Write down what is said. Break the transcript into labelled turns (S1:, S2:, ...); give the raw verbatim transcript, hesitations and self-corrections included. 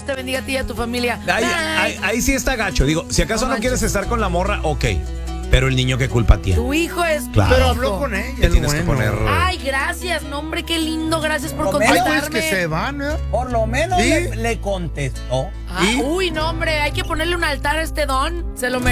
S1: Dios te bendiga a ti y a tu familia.
S2: Ahí, ahí, ahí sí está gacho. Digo, si acaso no, no quieres estar con la morra, ok. Pero el niño, ¿qué culpa tiene?
S1: Tu hijo es
S2: claro.
S3: Pero
S1: hijo.
S3: habló con ella.
S2: Te tienes
S3: bueno.
S2: que poner...
S1: Ay, gracias, no, hombre, qué lindo. Gracias por
S4: Por lo menos-
S3: Ay,
S1: contestarme.
S3: pues que se van, ¿eh?
S4: Por lo menos
S3: ¿Sí?
S4: le, le contestó.
S1: Ah,
S3: ¿Y?
S1: uy, no, hombre, hay que ponerle un altar a este don. Se lo merece.